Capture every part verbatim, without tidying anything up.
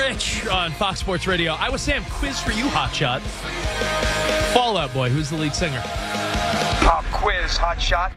Rich on Fox Sports Radio. I was Sam. Quiz for you, Hotshot. Fall Out Boy. Who's the lead singer? Pop quiz, Hotshot.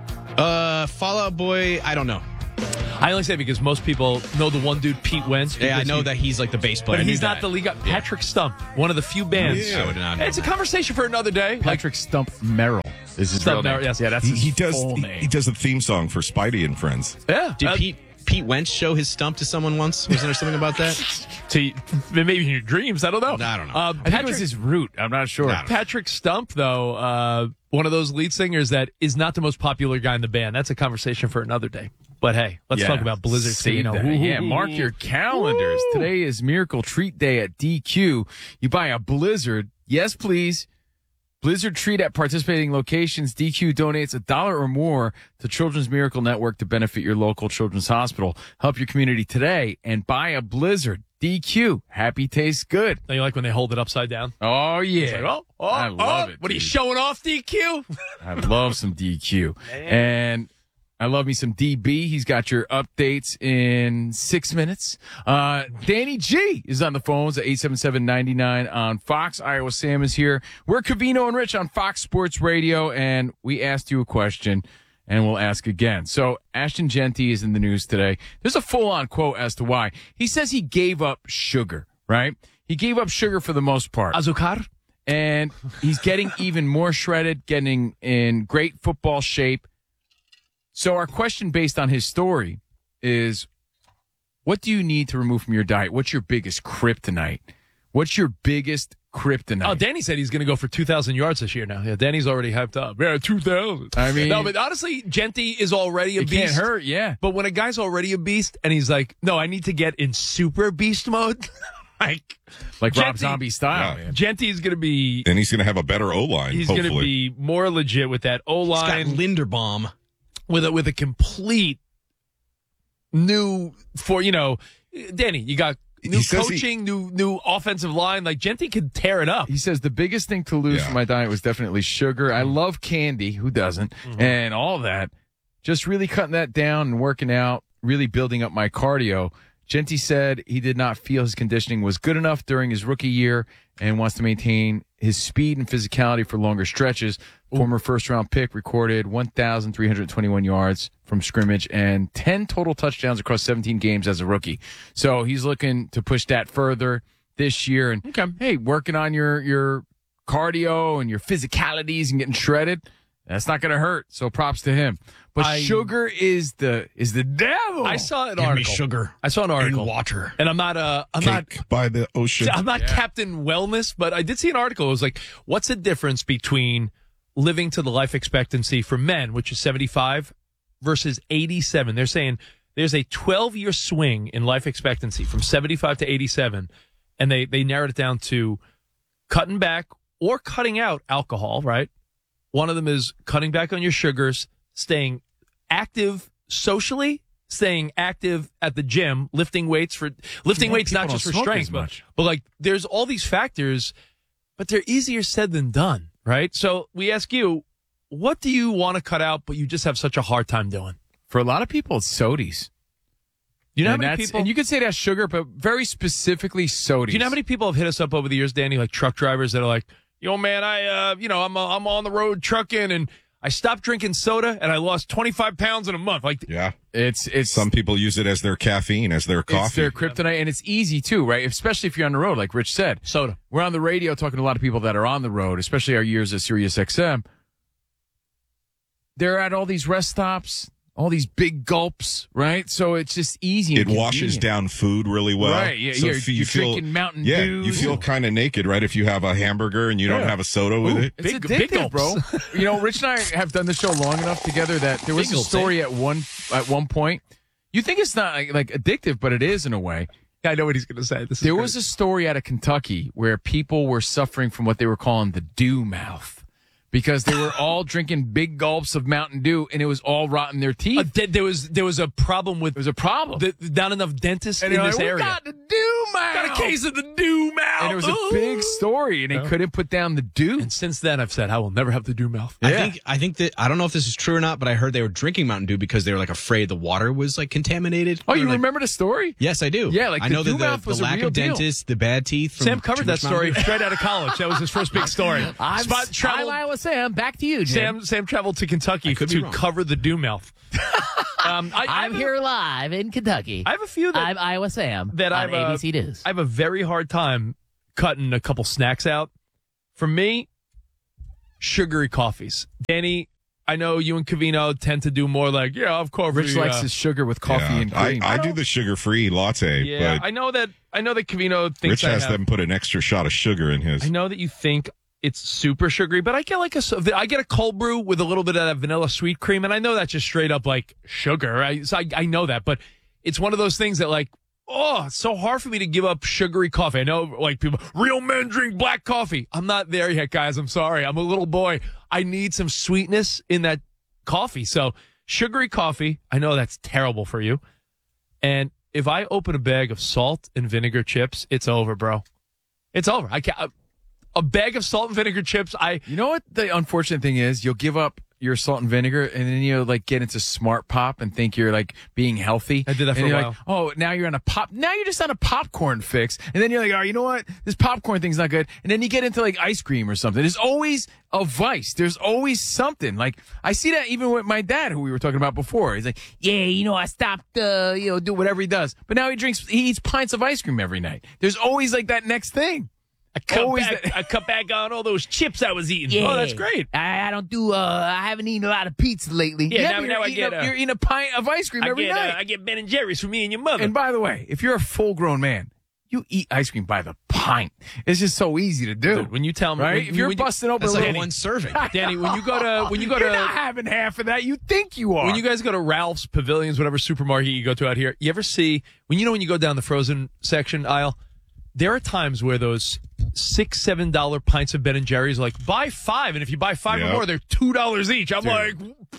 Uh, Fall Out Boy, I don't know. I only say because most people know the one dude, Pete Wentz. Yeah, I know he, that he's like the bass player. But I knew he's not that. the lead guy. Patrick Stump, one of the few bands. Yeah. I would not know It's a that. conversation for another day. Patrick Stump Merrill is his Stump real name. Merrill, yes. Yeah, that's He, his he does. full He, name. he does a theme song for Spidey and Friends. Yeah. Did Uh, Pete Pete Wentz show his stump to someone once? Wasn't there something about that? to, maybe in your dreams. I don't know. I don't know. Uh, I think Patrick, it was his root. I'm not sure. Nah. Patrick Stump, though, uh, one of those lead singers that is not the most popular guy in the band. That's a conversation for another day. But hey, let's Yeah. talk about Blizzard. So Save you know, that. woo, yeah, woo, mark woo. your calendars. Woo. Today is Miracle Treat Day at D Q. You buy a Blizzard. Yes, please. Blizzard Treat at participating locations. D Q donates a dollar or more to Children's Miracle Network to benefit your local children's hospital. Help your community today and buy a Blizzard. D Q. Happy tastes good. Don't you like when they hold it upside down? Oh, yeah. It's like, oh, oh, I love oh, it. What are you dude. showing off, D Q? I love some D Q. And I love me some D B. He's got your updates in six minutes. Uh, Danny G is on the phones at eight seven seven, nine nine on Fox. Iowa Sam is here. We're Covino and Rich on Fox Sports Radio, and we asked you a question, and we'll ask again. So Ashton Genty is in the news today. There's a full-on quote as to why. He says he gave up sugar, right? He gave up sugar for the most part. Azucar? And he's getting even more shredded, getting in great football shape. So our question based on his story is, what do you need to remove from your diet? What's your biggest kryptonite? What's your biggest kryptonite? Oh, Danny said he's going to go for two thousand yards this year now. Yeah, Danny's already hyped up. Yeah, two thousand. I mean- no, but honestly, Genty is already a it beast. can't hurt, yeah. But when a guy's already a beast and he's like, no, I need to get in super beast mode, like, Like Rob Genty- Zombie style, Yeah. man. Genty's going to be, And he's going to have a better O line. he's hopefully. going to be more legit with that O He's got line. Linderbaum. with a with a complete new for you know, Danny, you got new He says he- coaching, new new offensive line. Like Genty could tear it up. He says the biggest thing to lose Yeah. from my diet was definitely sugar. I love candy. Who doesn't? And all that. Just really cutting that down and working out, really building up my cardio. Genty said he did not feel his conditioning was good enough during his rookie year and wants to maintain his speed and physicality for longer stretches. Former first-round pick recorded one thousand three hundred twenty-one yards from scrimmage and ten total touchdowns across seventeen games as a rookie. So he's looking to push that further this year. And, Okay. hey, working on your, your cardio and your physicalities and getting shredded, that's not going to hurt. So props to him. But I- sugar is the is the devil. I saw an Give me article. sugar I saw an article. and water. And I'm not uh I'm not Cake by the ocean. I'm not Captain Wellness, but I did see an article. It was like, what's the difference between living to the life expectancy for men, which is seventy-five, versus eighty-seven? They're saying there's a twelve-year swing in life expectancy from seventy-five to eighty-seven, and they, they narrowed it down to cutting back or cutting out alcohol, right? One of them is cutting back on your sugars, staying active socially, staying active at the gym, lifting weights for lifting Yeah, weights not people just for don't smoke strength, as but, much. but like there's all these factors, but they're easier said than done, right? So we ask you, what do you want to cut out, but you just have such a hard time doing? For a lot of people, it's sodies. You know and how many that's- people? And you could say that's sugar, but very specifically sodies. do you know how many people have hit us up over the years, Danny, like truck drivers that are like, yo, man, I, uh, you know, I'm uh, I'm on the road trucking and I stopped drinking soda and I lost twenty-five pounds in a month. Like, Yeah. It's it's Some people use it as their caffeine, as their it's coffee. their kryptonite, and it's easy too, right? Especially if you're on the road, like Rich said. soda. We're on the radio talking to a lot of people that are on the road, especially our years at Sirius X M. They're at all these rest stops, all these big gulps, right? So it's just easy. it and washes convenient. down food really well. Right, yeah, So you're- if you you're feel, drinking Mountain yeah, Dews. you feel kind of naked, right? If you have a hamburger and you don't Yeah. have a soda with Ooh. it. It's Big- addictive, big gulps. bro. You know, Rich and I have done the show long enough together that there was Big a gulps, story at one at one point. You think it's not like, like addictive, but it is in a way. I know what he's going to say. This is There great. was a story out of Kentucky where people were suffering from what they were calling the dew mouth because they were all drinking big gulps of Mountain Dew and it was all rotting their teeth. Uh, th- there was there was a problem with There was a problem. the, not enough dentists and in they're this like, area. we got the dew mouth. Got a case of the dew mouth. And it was a Ooh. big story, and they couldn't put down the dew. And since then, I've said I will never have the dew mouth. I Yeah. think I think that I don't know if this is true or not, but I heard they were drinking Mountain Dew because they were like afraid the water was like contaminated. Oh, They you were, like, remember the story? Yes, I do. Yeah, like I the know that Dew the, Mouth the was a lack real of deal. dentists, the bad teeth. From Sam covered too that much Mountain story Dew. straight out of college. That was his first big story. I'm, Spot I'm traveled. Iowa Sam. Back to you, Jim. Sam Sam traveled to Kentucky could be to wrong. cover the dew mouth. um, I, I I'm have a- here live in Kentucky. I have a few that I'm Iowa Sam that on I've, uh, A B C News. I have a very hard time cutting a couple snacks out. For me, sugary coffees. Danny, I know you and Cavino tend to do more like, yeah, of course. Rich likes his sugar with coffee Yeah, and I, cream. I do the sugar-free latte, Yeah, but I know that. I know that Cavino thinks Rich I has have, them put an extra shot of sugar in his. I know that you think it's super sugary, but I get like a I get a cold brew with a little bit of that vanilla sweet cream, and I know that's just straight up like sugar. I so I, I know that, but it's one of those things that like, oh, it's so hard for me to give up sugary coffee. I know like people, real men drink black coffee. I'm not there yet, guys. I'm sorry. I'm a little boy. I need some sweetness in that coffee. So sugary coffee, I know that's terrible for you. And if I open a bag of salt and vinegar chips, it's over, bro. It's over. I can't. A bag of salt and vinegar chips. I You know what the unfortunate thing is? You'll give up your salt and vinegar, and then you like get into Smart Pop and think you're like being healthy. I did that for and a you're while. Like, oh, now you're on a pop. Now you're just on a popcorn fix, and then you're like, oh, you know what? This popcorn thing's not good. And then you get into like ice cream or something. There's always a vice. There's always something. Like I see that even with my dad, who we were talking about before. He's like, yeah, you know, I stopped, uh, you know, do whatever he does, but now he drinks, he eats pints of ice cream every night. There's always like that next thing. I cut Always back. that- I cut back on all those chips I was eating. Yeah. Oh, that's great. I, I don't do. Uh, I haven't eaten a lot of pizza lately. Yeah, now- but now you're I eating get, a, uh, you're eating a pint of ice cream I every get, night. uh, I get Ben and Jerry's for me and your mother. And by the way, if you're a full grown man, you eat ice cream by the pint. It's just so easy to do. Dude, when you tell me, right? when, if you're when you- busting open That's a like little, one serving. Danny, when you go to when you go you're to not having half of that. You think you are. when you guys go to Ralph's, Pavilions, whatever supermarket you go to out here, you ever see when you know when you go down the frozen section aisle, there are times where those six, seven dollar pints of Ben and Jerry's are like buy five, and if you buy five or Yep. more, they're two dollars each. I'm like,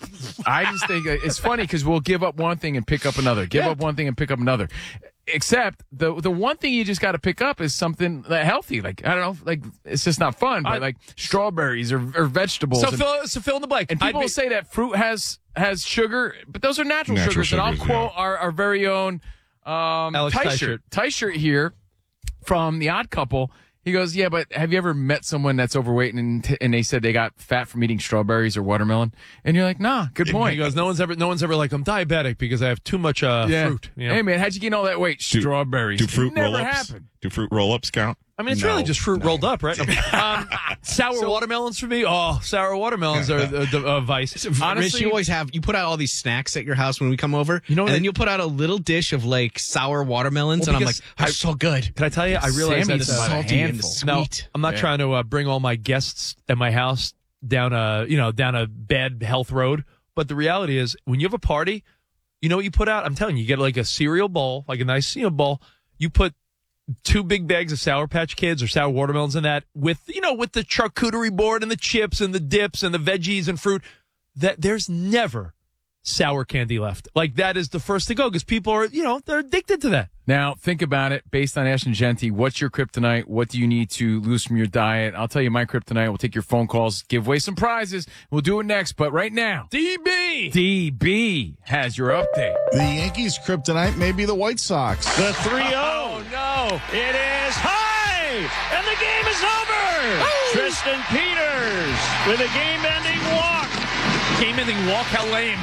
I just think uh, it's funny because we'll give up one thing and pick up another. Give Yeah. up one thing and pick up another. Except the the one thing you just got to pick up is something uh, healthy. Like I don't know, like it's just not fun. But I- like strawberries or, or vegetables. so and- fill so fill in the blank. And I'd people be- say that fruit has has sugar, but those are natural, Natural sugars. And I'll sugars, quote yeah. our, our very own um, Alex Tyshirt. Tyshirt here from The Odd Couple. He goes, yeah, but have you ever met someone that's overweight and and they said they got fat from eating strawberries or watermelon? And you're like, nah, good point. He goes, no one's ever no one's ever like I'm diabetic because I have too much uh, yeah. fruit. You know? Hey man, how'd you gain all that weight? Do- Strawberries. Do fruit Never roll-ups? happened. Do fruit roll-ups count? I mean, it's No. really just fruit rolled up, right? um, sour watermelons for me. Oh, sour watermelons are the, the uh, vice. Rich, Honestly, you always have you put out all these snacks at your house when we come over, You know and what then I- you'll put out a little dish of like sour watermelons, Well, and I'm like, because they're I- so good. Can I tell you? I realize Sammy that's eats uh, about a salty and handful. sweet. No, I'm not Yeah. trying to uh, bring all my guests at my house down a you know down a bad health road. But the reality is, when you have a party, you know what you put out. I'm telling you, you get like a cereal bowl, like a nice you know bowl. You put two big bags of Sour Patch Kids or sour watermelons in that, with you know with the charcuterie board and the chips and the dips and the veggies and fruit. That there's never sour candy left. Like that is the first to go because people are you know they're addicted to that. Now, think about it. Based on Ash and Genty, what's your kryptonite? What do you need to lose from your diet? I'll tell you my kryptonite. We'll take your phone calls, give away some prizes. We'll do it next. But right now, D B. D B has your update. The Yankees' kryptonite may be the White Sox. The three oh. Oh no! It is high, and the game is over. Tristan Peters with a game-ending walk. Game-ending walk, how lame!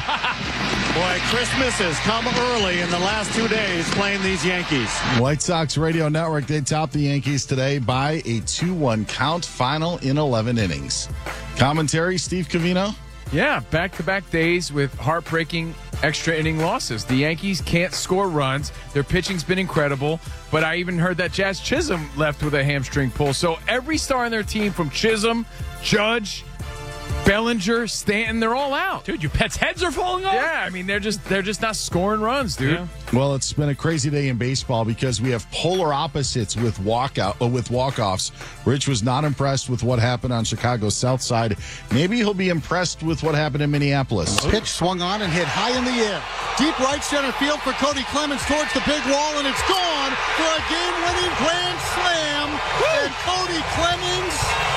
Boy, Christmas has come early in the last two days playing these Yankees. White Sox Radio Network, they topped the Yankees today by a two one count, final in eleven innings. Commentary, Steve Cavino. Yeah, back-to-back days with heartbreaking extra inning losses. The Yankees can't score runs. Their pitching's been incredible, but I even heard that Jazz Chisholm left with a hamstring pull. So every star on their team, from Chisholm, Judge, Bellinger, Stanton, they're all out. Dude, your pets' heads are falling off? Yeah, I mean, they're just they're just not scoring runs, dude. Yeah. Well, it's been a crazy day in baseball because we have polar opposites with walkout uh, with walk-offs. Rich was not impressed with what happened on Chicago's South Side. Maybe he'll be impressed with what happened in Minneapolis. Pitch swung on and hit high in the air. Deep right center field for Cody Clemens towards the big wall, and it's gone for a game-winning grand slam. Woo! And Cody Clemens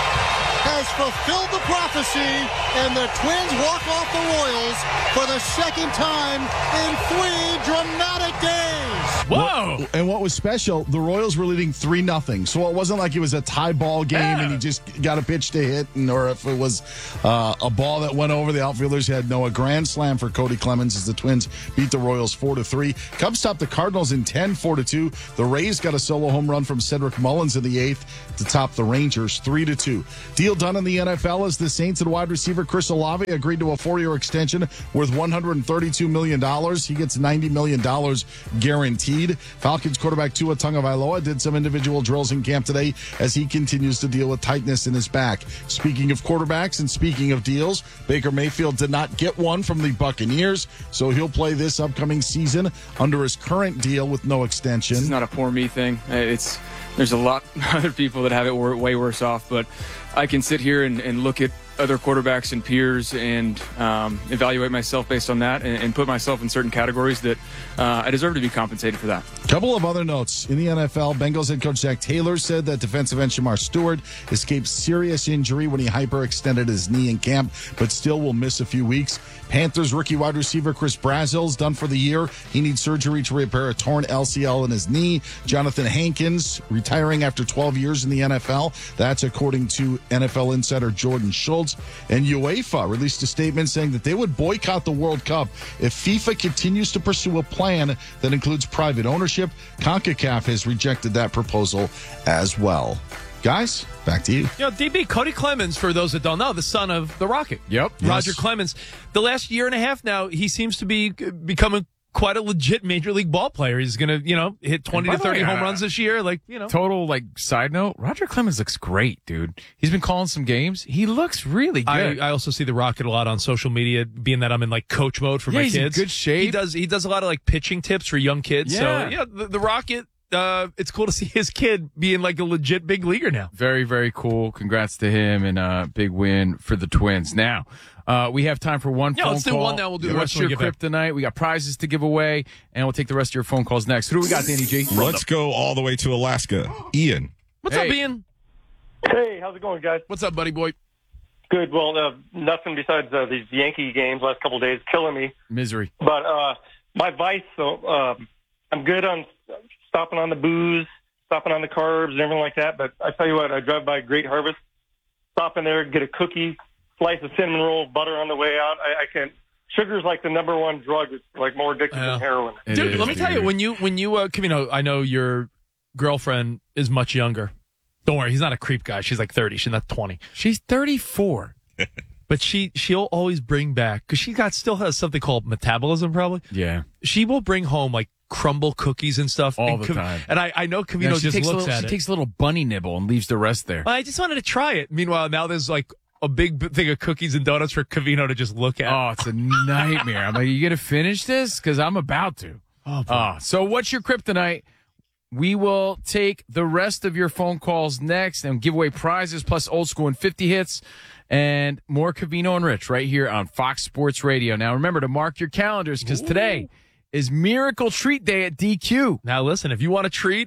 has fulfilled the prophecy, and the Twins walk off the Royals for the second time in three dramatic days. Whoa! And what was special, the Royals were leading three nothing. So it wasn't like it was a tie ball game Yeah. and he just got a pitch to hit, and, or if it was uh, a ball that went over, the outfielders had no. A grand slam for Cody Clemens as the Twins beat the Royals four to three. Cubs topped the Cardinals in ten, four to two. The Rays got a solo home run from Cedric Mullins in the eighth to top the Rangers three to two. Deal done in the N F L as the Saints and wide receiver Chris Olave agreed to a four-year extension worth one hundred thirty-two million dollars. He gets ninety million dollars guaranteed. Falcons quarterback Tua Tagovailoa did some individual drills in camp today as he continues to deal with tightness in his back. Speaking of quarterbacks and speaking of deals, Baker Mayfield did not get one from the Buccaneers, so he'll play this upcoming season under his current deal with no extension. It's not a poor me thing. It's there's a lot of other people that have it way worse off, but I can sit here and, and look at other quarterbacks and peers and um, evaluate myself based on that and, and put myself in certain categories that uh, I deserve to be compensated for that. Couple of other notes in the N F L. Bengals head coach Zach Taylor said that defensive end Shamar Stewart escaped serious injury when he hyperextended his knee in camp, but still will miss a few weeks. Panthers rookie wide receiver Chris Brazzell's done for the year. He needs surgery to repair a torn L C L in his knee. Jonathan Hankins retiring after twelve years in the N F L. That's according to N F L insider Jordan Schultz. And UEFA released a statement saying that they would boycott the World Cup if FIFA continues to pursue a plan that includes private ownership. CONCACAF has rejected that proposal as well. Guys, back to you. You know, D B, Cody Clemens, for those that don't know, the son of the Rocket. Yep. Roger Yes. Clemens. The last year and a half now, he seems to be becoming quite a legit major league ball player. He's going to, you know, hit twenty by to the thirty way, home uh, runs this year. Like, you know. Total, like, side note, Roger Clemens looks great, dude. He's been calling some games. He looks really I, good. I also see the Rocket a lot on social media, being that I'm in like coach mode for Yeah, my he's in kids. good shape. He does. He does a lot of like pitching tips for young kids. Yeah. So yeah, the, the Rocket. Uh, it's cool to see his kid being like a legit big leaguer now. Very, very cool. Congrats to him and uh big win for the Twins. Now, uh, we have time for one Yeah, phone let's do call. one now. We'll do the What's rest when your we get back. kryptonite? We got prizes to give away, and we'll take the rest of your phone calls next. Who do we got, Danny G? Let's go all the way to Alaska. Ian. What's Hey. up, Ian? Hey, how's it going, guys? What's up, buddy boy? Good. Well, uh, nothing besides uh, these Yankee games last couple of days killing me. Misery. But uh, my vice, so uh, I'm good on stopping on the booze, stopping on the carbs, and everything like that. But I tell you what, I drive by Great Harvest, stop in there, get a cookie, slice of cinnamon roll, butter on the way out. I, I can't. Sugar's like the number one drug. It's like more addictive Yeah. than heroin. It Dude, is, let me tell you, dude. when you, when you, uh, Camino, I know your girlfriend is much younger. Don't worry, he's not a creep guy. She's like thirty. She's not twenty. She's thirty-four. But she, she'll always bring back, because she got still has something called metabolism probably. Yeah. She will bring home like crumble cookies and stuff. All and the time. And I, I know Camino No, she just takes a looks little, at she it. takes a little bunny nibble and leaves the rest there. I just wanted to try it. Meanwhile, now there's like a big b- thing of cookies and donuts for Cavino to just look at. Oh, it's a nightmare. I'm like, you gonna finish this? Because I'm about to. Oh, boy. Uh, so what's your kryptonite? We will take the rest of your phone calls next and give away prizes plus old school and fifty hits and more Cavino and Rich right here on Fox Sports Radio. Now, remember to mark your calendars because today is Miracle Treat Day at D Q. Now, listen, if you want a treat,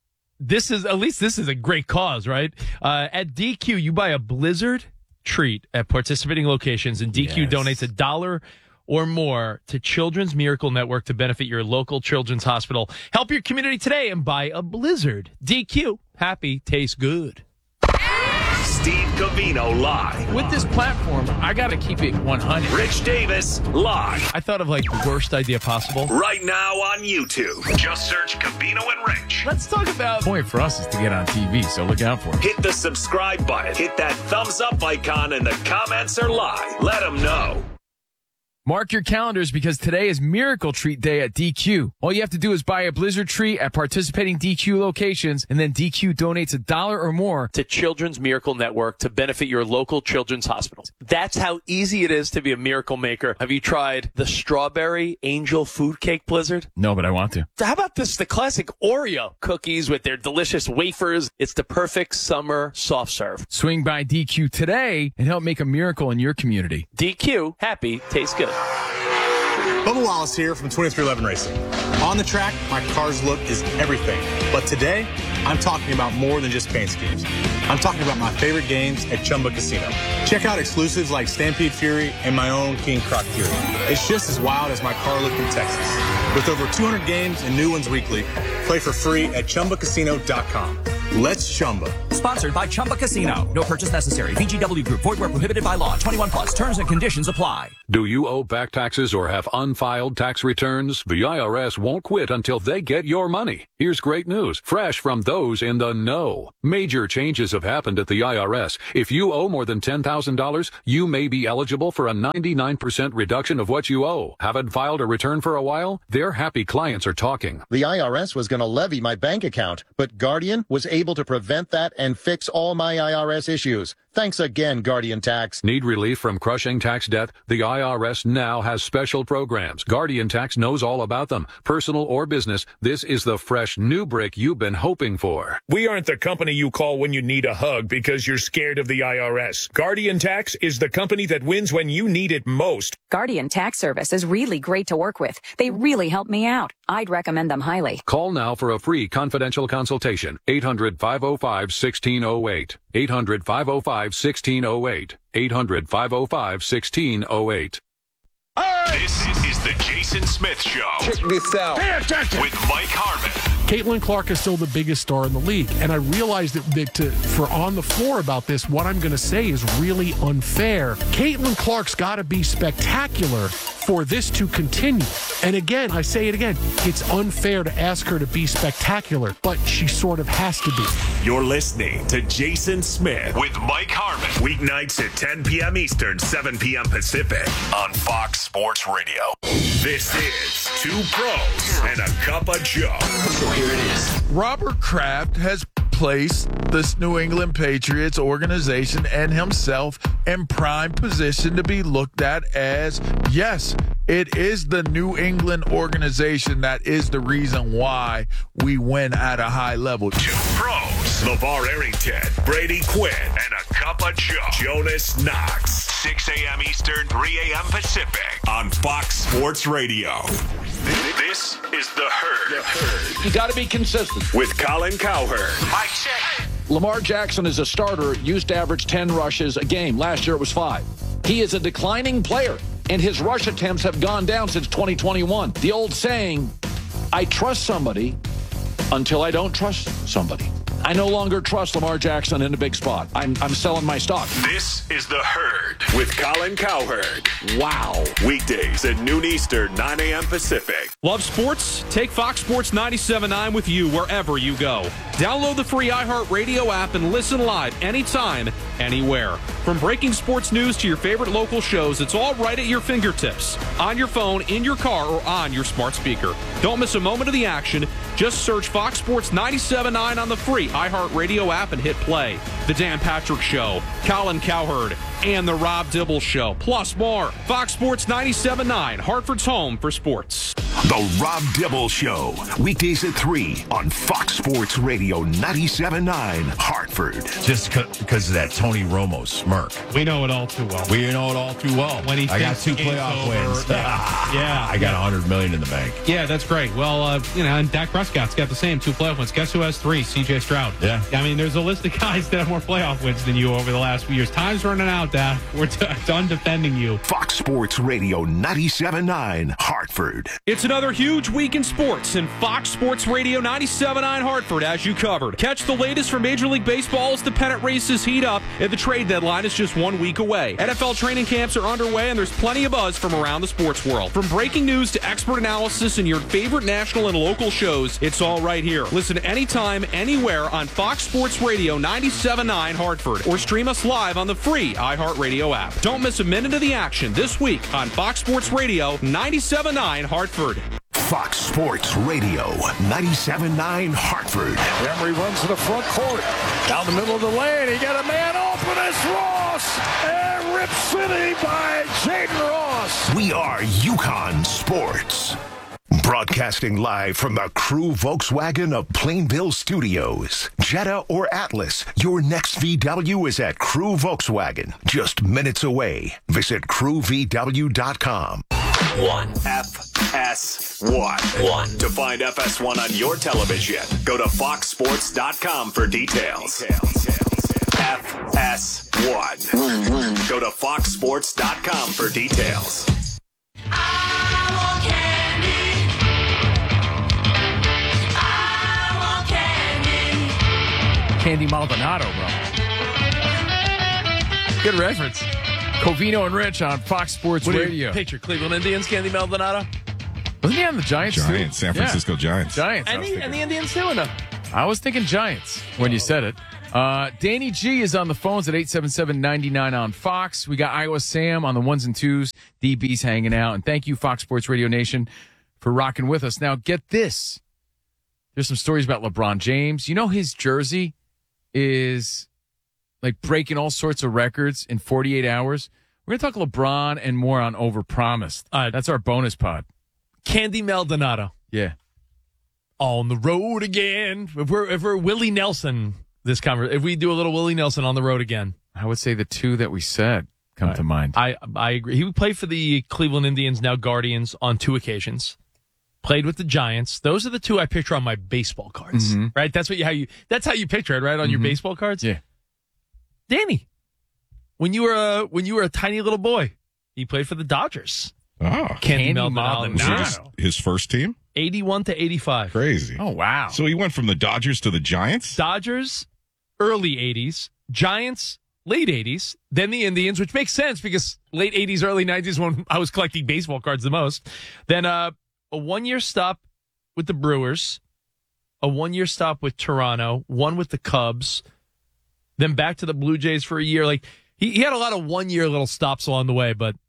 this is, at least this is a great cause, right? Uh, at D Q, you buy a Blizzard treat at participating locations, and D Q Yes. donates a dollar or more to Children's Miracle Network to benefit your local children's hospital. Help your community today and buy a Blizzard. D Q, happy tastes good. Steve Cavino live. With this platform, I got to keep it one hundred. Rich Davis live. I thought of like the worst idea possible. Right now on YouTube. Just search Cavino and Rich. Let's talk about. The point for us is to get on T V, so look out for it. Hit the subscribe button. Hit that thumbs up icon, and the comments are live. Let them know. Mark your calendars because today is Miracle Treat Day at D Q. All you have to do is buy a Blizzard treat at participating D Q locations, and then D Q donates a dollar or more to Children's Miracle Network to benefit your local children's hospitals. That's how easy it is to be a miracle maker. Have you tried the strawberry angel food cake Blizzard? No, but I want to. How about this, the classic Oreo cookies with their delicious wafers? It's the perfect summer soft serve. Swing by D Q today and help make a miracle in your community. D Q, happy, tastes good. Bubba Wallace here from twenty-three eleven Racing. On the track, my car's look is everything. But today, I'm talking about more than just paint schemes. I'm talking about my favorite games at Chumba Casino. Check out exclusives like Stampede Fury and my own King Croc Fury. It's just as wild as my car look in Texas. With over two hundred games and new ones weekly, play for free at Chumba Casino dot com. Let's Chumba. Sponsored by Chumba Casino. No purchase necessary. V G W Group. Void where prohibited by law. twenty-one plus. Terms and conditions apply. Do you owe back taxes or have unfiled tax returns? The I R S won't quit until they get your money. Here's great news, fresh from those in the know. Major changes have happened at the I R S. If you owe more than ten thousand dollars, you may be eligible for a ninety-nine percent reduction of what you owe. Haven't filed a return for a while? Their happy clients are talking. The I R S was going to levy my bank account, but Guardian was able to prevent that and fix all my I R S issues. Thanks again, Guardian Tax. Need relief from crushing tax debt? The I R S now has special programs. Guardian Tax knows all about them. Personal or business, this is the fresh new brick you've been hoping for. We aren't the company you call when you need a hug because you're scared of the I R S. Guardian Tax is the company that wins when you need it most. Guardian Tax Service is really great to work with. They really help me out. I'd recommend them highly. Call now for a free confidential consultation. eight hundred, five oh five, one six oh eight. eight hundred, five oh five, one six oh eight. eight hundred, five oh five, one six oh eight. This is the Jason Smith Show. Check this out. Pay attention. With Mike Harmon. Caitlin Clark is still the biggest star in the league. And I realized that, that to, for on the floor about this, what I'm going to say is really unfair. Caitlin Clark's got to be spectacular for this to continue. And again, I say it again, it's unfair to ask her to be spectacular, but she sort of has to be. You're listening to Jason Smith with Mike Harmon. Weeknights at ten p.m. Eastern, seven p.m. Pacific on Fox Sports Radio. This is Two Pros and a Cup of Joe. So here it is. Robert Kraft has placed this New England Patriots organization and himself in prime position to be looked at as, yes, it is the New England organization that is the reason why we win at a high level. Two Pros, LeVar Arrington, Brady Quinn, and a Cup of Joe, Jonas Knox. six a.m. Eastern, three a.m. Pacific on Fox Sports Radio. This is The Herd. The Herd. You got to be consistent. With Colin Cowherd. Mike check. Lamar Jackson is a starter, used to average ten rushes a game. Last year it was five. He is a declining player, and his rush attempts have gone down since twenty twenty-one. The old saying, I trust somebody until I don't trust somebody. I no longer trust Lamar Jackson in a big spot. I'm, I'm selling my stock. This is The Herd with Colin Cowherd. Wow. Weekdays at noon Eastern, nine a.m. Pacific. Love sports? Take Fox Sports ninety-seven point nine with you wherever you go. Download the free iHeartRadio app and listen live anytime, anywhere. From breaking sports news to your favorite local shows, it's all right at your fingertips. On your phone, in your car, or on your smart speaker. Don't miss a moment of the action. Just search Fox Sports ninety-seven point nine on the free iHeartRadio app and hit play. The Dan Patrick Show, Colin Cowherd, and The Rob Dibble Show, plus more. Fox Sports ninety-seven point nine, Hartford's home for sports. The Rob Dibble Show, weekdays at three on Fox Sports Radio ninety-seven point nine, Hartford. Just because of that Tony Romo smirk. We know it all too well. We know it all too well. When he I got two the game's playoff over. wins. Yeah, yeah. I got one hundred million dollars in the bank. Yeah, that's great. Well, uh, you know, and Dak Prescott's got the same two playoff wins. Guess who has three? C J Stroud. Yeah. I mean, there's a list of guys that have more playoff wins than you over the last few years. Time's running out, Dak. We're t- done defending you. Fox Sports Radio ninety-seven point nine, Hartford. It's an another huge week in sports, and Fox Sports Radio ninety-seven point nine Hartford as you covered. Catch the latest from Major League Baseball as the pennant races heat up, and the trade deadline is just one week away. N F L training camps are underway, and there's plenty of buzz from around the sports world. From breaking news to expert analysis and your favorite national and local shows, it's all right here. Listen anytime, anywhere on Fox Sports Radio ninety-seven point nine Hartford, or stream us live on the free iHeartRadio app. Don't miss a minute of the action this week on Fox Sports Radio ninety-seven point nine Hartford. Fox Sports Radio ninety-seven point nine Hartford. Emery runs to the front court. Down the middle of the lane. He got a man open. It's Ross. And Rip City by Jaden Ross. We are Yukon Sports. Broadcasting live from the Crew Volkswagen of Plainville Studios. Jetta or Atlas, your next V W is at Crew Volkswagen. Just minutes away. Visit crew v w dot com. One. F S one. One. To find F S one on your television, go to fox sports dot com for details. F S one. One, one. Go to fox sports dot com for details. I want candy. I want candy. Candy Maldonado, bro. Good reference. Covino and Rich on Fox Sports What do you Radio. picture? Cleveland Indians, Candy Maldonado? Wasn't he on the Giants? too? Giants, San Francisco Yeah. Giants. Giants. I And was the, thinking. and the Indians too, or no? I was thinking Giants when you said it. Uh, Danny G is on the phones at eight seven seven, nine nine on Fox. We got Iowa Sam on the ones and twos. D B's hanging out. And thank you, Fox Sports Radio Nation, for rocking with us. Now, get this. There's some stories about LeBron James. You know his jersey is like breaking all sorts of records in forty-eight hours. We're going to talk LeBron and more on Overpromised. Uh, That's our bonus pod. Candy Maldonado. Yeah. On the road again. If we're if we're Willie Nelson, this conver- if we do a little Willie Nelson on the road again. I would say the two that we said come Right. to mind. I I agree. He played for the Cleveland Indians, now Guardians, on two occasions. Played with the Giants. Those are the two I picture on my baseball cards. Mhm. Right? That's what you how you that's how you picture it, right? On your Mhm. baseball cards? Yeah. Danny. When you were a when you were a tiny little boy, he played for the Dodgers. Oh, Candy, Candy Maldonado. was it Maldonado. just his first team? eighty-one to eighty-five. Crazy. Oh, wow. So he went from the Dodgers to the Giants? Dodgers, early eighties. Giants, late eighties. Then the Indians, which makes sense because late eighties, early nineties when I was collecting baseball cards the most. Then uh, a one-year stop with the Brewers, a one-year stop with Toronto, one with the Cubs, then back to the Blue Jays for a year. Like he, he had a lot of one-year little stops along the way, but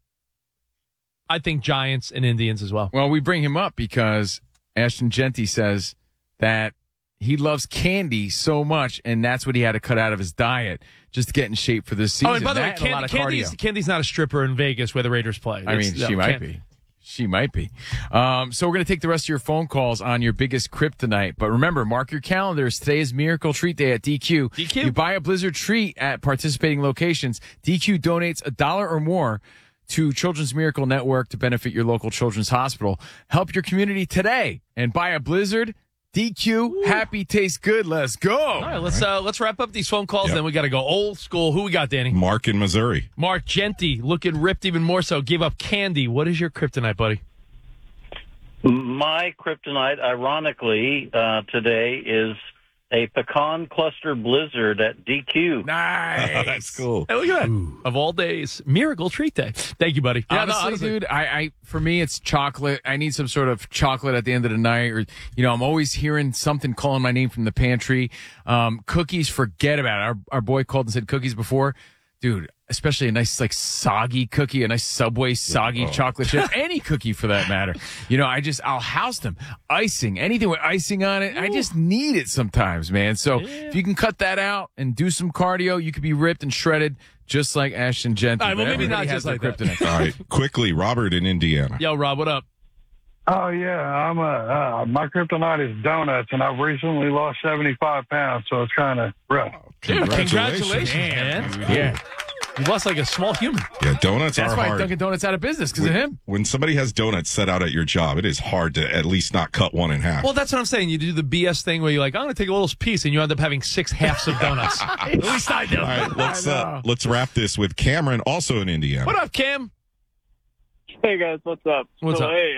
I think Giants and Indians as well. Well, we bring him up because Ashton Genty says that he loves candy so much, and that's what he had to cut out of his diet just to get in shape for this season. Oh, and by the way, That and a lot Candy, of Candy's, cardio. Candy's not a stripper in Vegas where the Raiders play. I mean, It's- she no, might can't- be. She might be. Um, so we're going to take the rest of your phone calls on your biggest kryptonite. But remember, mark your calendars. Today is Miracle Treat Day at D Q. D Q. You buy a Blizzard treat at participating locations. D Q donates a dollar or more to Children's Miracle Network to benefit your local children's hospital. Help your community today and buy a Blizzard. D Q, happy tastes good. Let's go. All right, let's uh, let's wrap up these phone calls. Yep. Then we got to go old school. Who we got, Danny? Mark in Missouri. Mark Genty, looking ripped even more so. Gave up candy. What is your kryptonite, buddy? My kryptonite, ironically, uh, today is a pecan cluster blizzard at D Q. Nice. That's cool. Hey, look at that. Of all days, Miracle Treat Day. Thank you, buddy. Yeah, no, honestly, honestly. dude, I, I for me it's chocolate. I need some sort of chocolate at the end of the night, or you know, I'm always hearing something calling my name from the pantry. Um, cookies, forget about it. Our our boy called and said cookies before, dude. Especially a nice like soggy cookie, a nice Subway soggy Oh. chocolate chip, any cookie for that matter. You know, I just I'll house them. Icing, anything with icing on it. I just need it sometimes, man. So if you can cut that out and do some cardio, you could be ripped and shredded just like Ashton Genty. All right, well, But maybe not everybody has just their like that. kryptonite. All right, quickly, Robert in Indiana. Yo, Rob, what up? Oh yeah, I'm a uh, my kryptonite is donuts, and I've recently lost seventy-five pounds, so it's kind of rough. Dude, Congratulations. congratulations, man. Dude, yeah. You lost like a small human. Yeah, donuts That's are why hard. Dunkin' Donuts out of business because of when, him. when somebody has donuts set out at your job, it is hard to at least not cut one in half. Well, that's what I'm saying. You do the B S thing where you're like, I'm going to take a little piece, and you end up having six halves of donuts. At least I do. All right, let's I uh, know. let's wrap this with Cameron, also in Indiana. What up, Cam? Hey guys, what's up? What's so, up? Hey,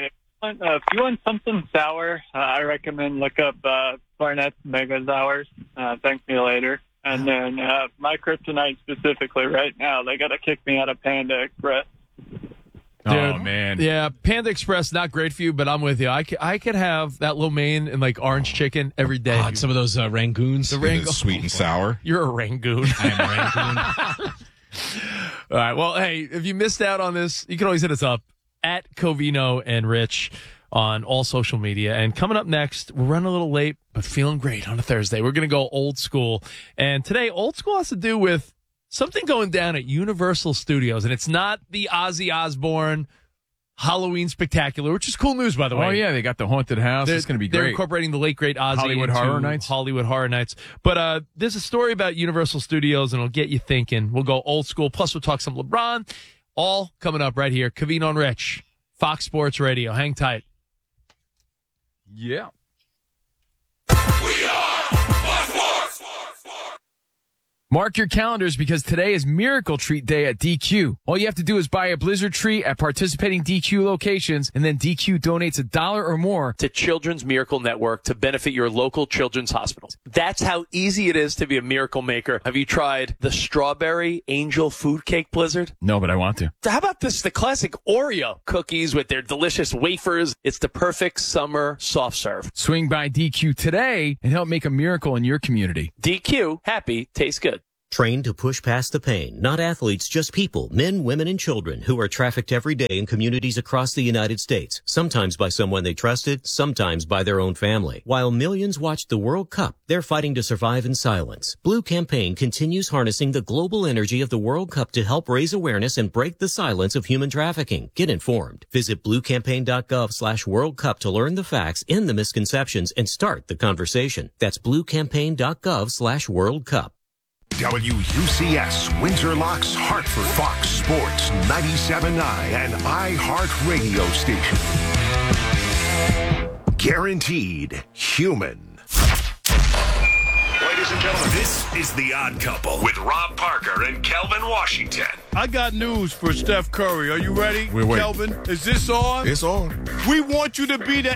Uh, if you want something sour, uh, I recommend look up uh, Barnett's Mega Sours. Uh, thank me later. And then uh, my kryptonite specifically right now, they got to kick me out of Panda Express. Oh, man. Yeah, Panda Express, not great for you, but I'm with you. I could, I could have that lo mein and like orange chicken every day. God, some of those uh, Rangoons. The Rangoon. Sweet and sour. You're a Rangoon. I am a Rangoon. All right. Well, hey, if you missed out on this, you can always hit us up at Covino and Rich on all social media. And coming up next, we're running a little late, but feeling great on a Thursday. We're going to go old school. And today, old school has to do with something going down at Universal Studios. And it's not the Ozzy Osbourne Halloween Spectacular, which is cool news, by the way. Oh, yeah, they got the haunted house. They're, it's going to be they're great. incorporating the late, great Ozzy Hollywood into Horror Nights. Hollywood Horror Nights. But uh, there's a story about Universal Studios, and it'll get you thinking. We'll go old school, plus we'll talk some LeBron. All coming up right here. Covino and Rich, Fox Sports Radio. Hang tight. Yeah. Mark your calendars because today is Miracle Treat Day at D Q. All you have to do is buy a Blizzard treat at participating D Q locations, and then D Q donates a dollar or more to Children's Miracle Network to benefit your local children's hospitals. That's how easy it is to be a miracle maker. Have you tried the Strawberry Angel Food Cake Blizzard? No, but I want to. How about this, the classic Oreo cookies with their delicious wafers? It's the perfect summer soft serve. Swing by D Q today and help make a miracle in your community. D Q, happy, tastes good. Trained to push past the pain, not athletes, just people, men, women, and children who are trafficked every day in communities across the United States, sometimes by someone they trusted, sometimes by their own family. While millions watched the World Cup, they're fighting to survive in silence. Blue Campaign continues harnessing the global energy of the World Cup to help raise awareness and break the silence of human trafficking. Get informed. Visit bluecampaign.gov slash World Cup to learn the facts, end the misconceptions, and start the conversation. That's bluecampaign.gov slash World Cup. W U C S, Windsor Locks, Hartford, Fox Sports ninety-seven point nine, and iHeart Radio Station. Guaranteed human. Ladies and gentlemen, this is The Odd Couple with Rob Parker and Kelvin Washington. I got news for Steph Curry. Are you ready? We're waiting. Kelvin, is this on? It's on. We want you to be the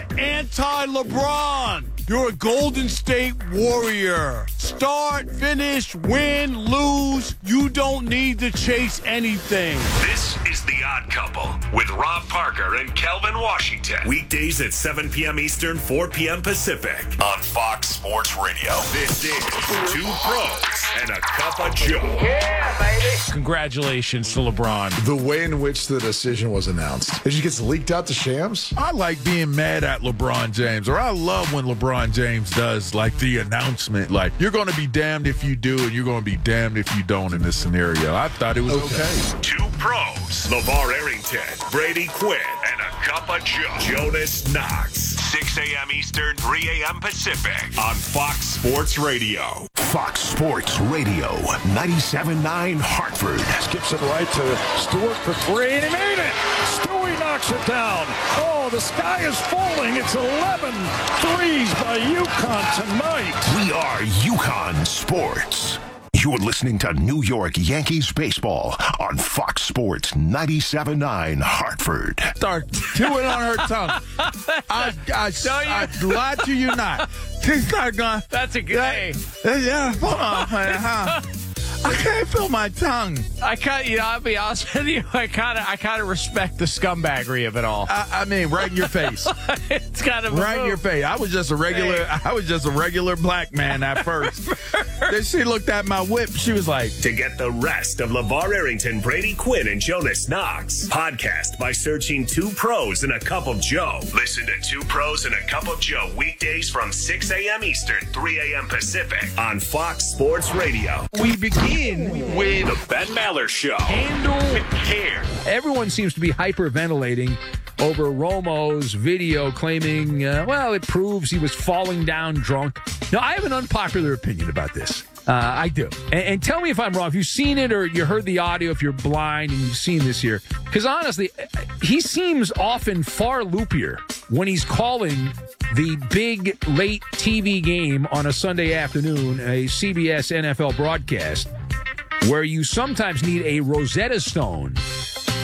anti-LeBron. You're a Golden State Warrior. Start, finish, win, lose. You don't need to chase anything. This is The Odd Couple with Rob Parker and Kelvin Washington. Weekdays at seven p.m. Eastern, four p.m. Pacific on Fox Sports Radio. This is Two Pros and a Cup of Joe. Yeah, baby. Congratulations to LeBron. The way in which the decision was announced. It just gets leaked out to Shams. I like being mad at LeBron James, or I love when LeBron James does like the announcement, like you're going to be damned if you do and you're going to be damned if you don't in this scenario. I thought it was okay. okay. Two Pros, LeVar Arrington, Brady Quinn, and a Cup of Joe. Jonas Knox, six a.m. Eastern, three a.m. Pacific on Fox Sports Radio. Fox Sports Radio, ninety-seven point nine Hartford. Skips it right to Stewart for three, and he made it. Stewie knocks it down. Oh, the sky is falling. It's eleven threes by UConn tonight. We are UConn Sports. You're listening to New York Yankees baseball on Fox Sports ninety-seven point nine Hartford. Start chewing on her tongue. I, I, I, I lied to you not. She started going. That's a good day. Yeah, hold on, huh? I can't feel my tongue. I kind, you know, I'll be honest with you. I kind of, I kind of respect the scumbaggery of it all. I, I mean, right in your face. It's kind of right in your face. I was just a regular. Hey. I was just a regular black man at first. Then she looked at my whip. She was like, to get the rest of LeVar Arrington, Brady Quinn, and Jonas Knox, podcast by searching Two Pros and a Cup of Joe. Listen to Two Pros and a Cup of Joe weekdays from six a.m. Eastern, three a.m. Pacific on Fox Sports Radio. We begin with the Ben Maller Show. Handle with care. Everyone seems to be hyperventilating over Romo's video claiming, uh, well, it proves he was falling down drunk. Now, I have an unpopular opinion about this. Uh, I do. And, and tell me if I'm wrong. If you've seen it or you heard the audio, if you're blind and you've seen this here. Because honestly, he seems often far loopier when he's calling the big late T V game on a Sunday afternoon, a C B S N F L broadcast, where you sometimes need a Rosetta Stone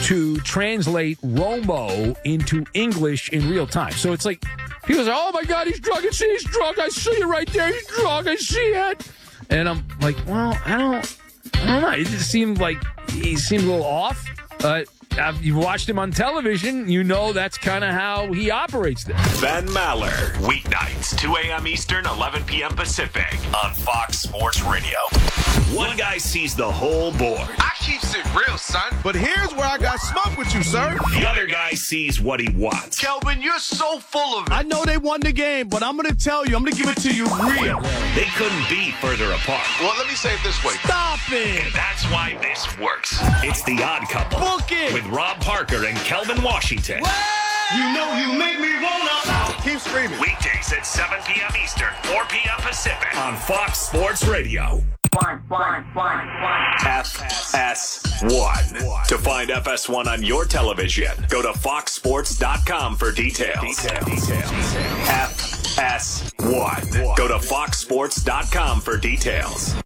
to translate Romo into English in real time. So it's like people say, "Oh my God, he's drunk! I see he's drunk! I see it right there! He's drunk! I see it!" And I'm like, "Well, I don't, I don't know. It just seemed like he seemed a little off." Uh, you've watched him on television. You know that's kind of how he operates there. Ben Maller, weeknights, two a.m. Eastern, eleven p.m. Pacific, on Fox Sports Radio. One guy sees the whole board. I keeps it real, son. But here's where I got smoke with you, sir. The other guy sees what he wants. Kelvin, you're so full of it. I know they won the game, but I'm going to tell you, I'm going to give it to you real. They couldn't be further apart. Well, let me say it this way. Stop it. And that's why this works. It's The Odd Couple. Book it. With Rob Parker and Kelvin Washington. You know you make me wanna. Keep screaming. Weekdays at seven p.m. Eastern, four p.m. Pacific on Fox Sports Radio. One, one, one, one. F S one. To find F S one on your television, go to fox sports dot com for details. Details. F S one. Go to fox sports dot com for details.